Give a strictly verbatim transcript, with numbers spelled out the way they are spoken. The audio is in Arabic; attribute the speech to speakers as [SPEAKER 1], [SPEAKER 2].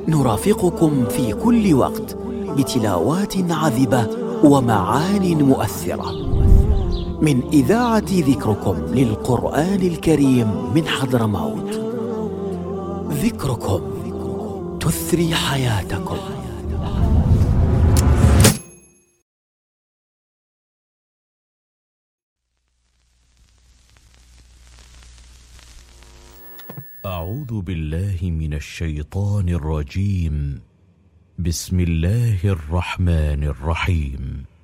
[SPEAKER 1] نرافقكم في كل وقت بتلاوات عذبة ومعان مؤثرة من إذاعة ذكركم للقرآن الكريم من حضرموت. ذكركم تثري حياتكم.
[SPEAKER 2] أعوذ بالله من الشيطان الرجيم. بسم الله الرحمن الرحيم.